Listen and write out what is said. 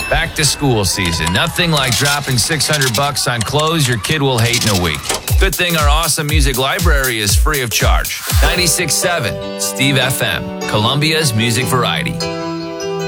Back to school season. Nothing like dropping $600 on clothes your kid will hate in a week. Good thing our awesome music library is free of charge. 96.7 Steve FM, Columbia's music variety.